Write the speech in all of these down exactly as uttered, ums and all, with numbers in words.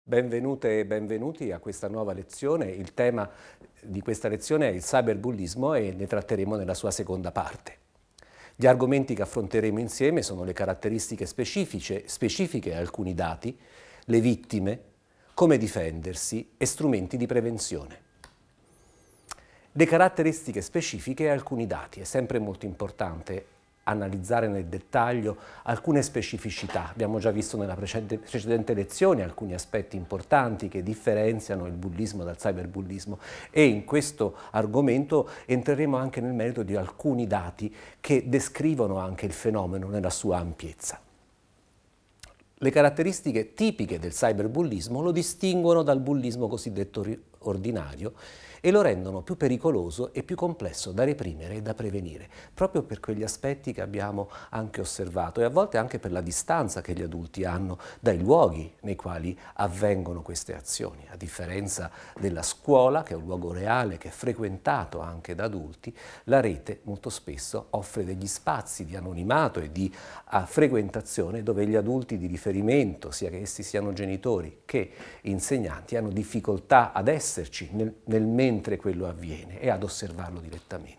Benvenute e benvenuti a questa nuova lezione. Il tema di questa lezione è il cyberbullismo e ne tratteremo nella sua seconda parte. Gli argomenti che affronteremo insieme sono le caratteristiche specifiche, specifiche a alcuni dati, le vittime, come difendersi e strumenti di prevenzione. Le caratteristiche specifiche a alcuni dati. È sempre molto importante analizzare nel dettaglio alcune specificità. Abbiamo già visto nella precedente, precedente lezione alcuni aspetti importanti che differenziano il bullismo dal cyberbullismo e in questo argomento entreremo anche nel merito di alcuni dati che descrivono anche il fenomeno nella sua ampiezza. Le caratteristiche tipiche del cyberbullismo lo distinguono dal bullismo cosiddetto ordinario e lo rendono più pericoloso e più complesso da reprimere e da prevenire, proprio per quegli aspetti che abbiamo anche osservato e a volte anche per la distanza che gli adulti hanno dai luoghi nei quali avvengono queste azioni. A differenza della scuola, che è un luogo reale, che è frequentato anche da adulti, la rete molto spesso offre degli spazi di anonimato e di uh, frequentazione dove gli adulti di riferimento, sia che essi siano genitori che insegnanti, hanno difficoltà ad esserci nel, nel mentre quello avviene e ad osservarlo direttamente.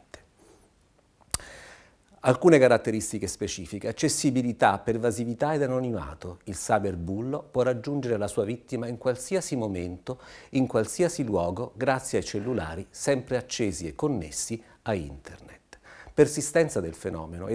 Alcune caratteristiche specifiche: accessibilità, pervasività ed anonimato. Il cyberbullo può raggiungere la sua vittima in qualsiasi momento, in qualsiasi luogo, grazie ai cellulari sempre accesi e connessi a internet. Persistenza del fenomeno.